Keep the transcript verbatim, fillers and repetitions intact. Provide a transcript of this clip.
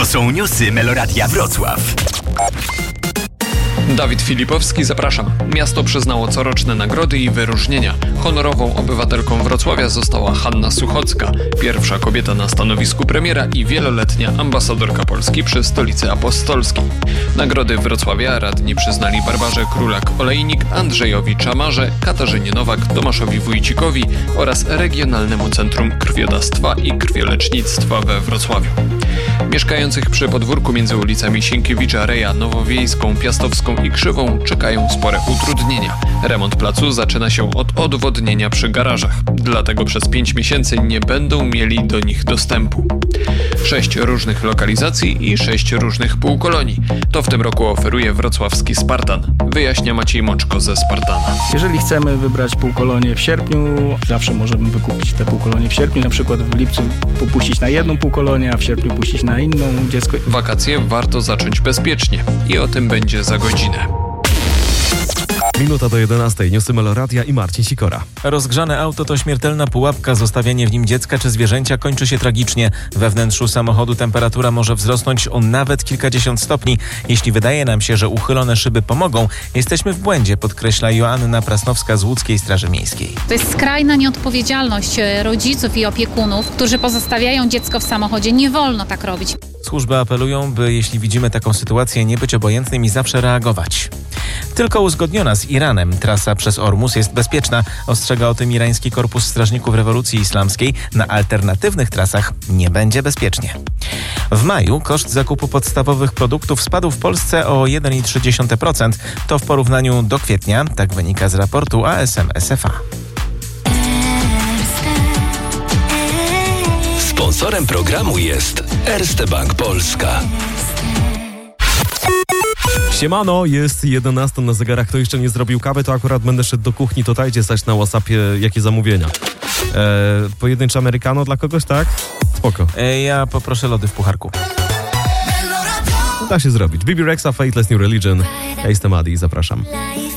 są newsy Meloradia Wrocław. Dawid Filipowski, zapraszam. Miasto przyznało coroczne nagrody i wyróżnienia. Honorową obywatelką Wrocławia została Hanna Suchocka, pierwsza kobieta na stanowisku premiera i wieloletnia ambasadorka Polski przy Stolicy Apostolskiej. Nagrody Wrocławia radni przyznali Barbarze Królak-Olejnik, Andrzejowi Czamarze, Katarzynie Nowak, Tomaszowi Wójcikowi oraz Regionalnemu Centrum Krwiodawstwa i Krwiolecznictwa we Wrocławiu. Mieszkających przy podwórku między ulicami Sienkiewicza, Reja, Nowowiejską, Piastowską i Krzywą czekają spore utrudnienia. Remont placu zaczyna się od odwodnienia przy garażach, dlatego przez pięć miesięcy nie będą mieli do nich dostępu. Sześć różnych lokalizacji i sześć różnych półkolonii. To w tym roku oferuje wrocławski Spartan. Wyjaśnia Maciej Moczko ze Spartana. Jeżeli chcemy wybrać półkolonię w sierpniu, zawsze możemy wykupić te półkolonie w sierpniu, na przykład w lipcu popuścić na jedną półkolonię, a w sierpniu puścić na inną dziecko. Wakacje warto zacząć bezpiecznie i o tym będzie za godzinę. Minuta do jedenastej. Newsy Meloradia i Marcin Sikora. Rozgrzane auto to śmiertelna pułapka. Zostawianie w nim dziecka czy zwierzęcia kończy się tragicznie. We wnętrzu samochodu temperatura może wzrosnąć o nawet kilkadziesiąt stopni. Jeśli wydaje nam się, że uchylone szyby pomogą, jesteśmy w błędzie, podkreśla Joanna Prasnowska z Łódzkiej Straży Miejskiej. To jest skrajna nieodpowiedzialność rodziców i opiekunów, którzy pozostawiają dziecko w samochodzie. Nie wolno tak robić. Służby apelują, by jeśli widzimy taką sytuację, nie być obojętnym i zawsze reagować. Tylko uzgodniona z Iranem trasa przez Ormus jest bezpieczna. Ostrzega o tym irański Korpus Strażników Rewolucji Islamskiej. Na alternatywnych trasach nie będzie bezpiecznie. W maju koszt zakupu podstawowych produktów spadł w Polsce o jeden przecinek trzy procent. To w porównaniu do kwietnia, tak wynika z raportu A S M S F A. Sponsorem programu jest Erste Bank Polska. Siemano, jest jedenasta na zegarach. Kto jeszcze nie zrobił kawy, to akurat będę szedł do kuchni, to dajcie znać na WhatsAppie, jakie zamówienia. E, pojedyncze americano dla kogoś, tak? Spoko. E, ja poproszę lody w pucharku. Da się zrobić. Bibi Rexa, Faithless New Religion. Ja jestem Adi i zapraszam.